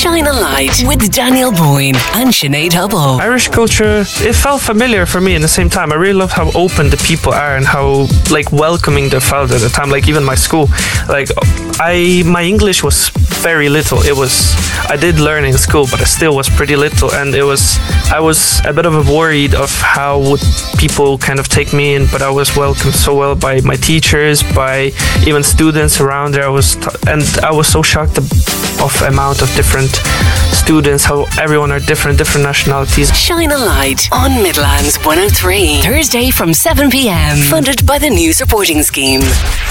Shine a Light with Daniel Boyne and Sinead Hubble. Irish culture, it felt familiar for me. At the same time, I really love how open the people are and how welcoming they felt at the time. Even my school, my English was very little. I did learn in school, but I still was pretty little, and I was a bit of worried of how would people kind of take me in, but I was welcomed so well by my teachers, by even students around there. I was so shocked of amount of different students, how everyone are different nationalities. Shine a Light on Midlands 103. Thursday from 7 p.m. Funded by the News Reporting Scheme.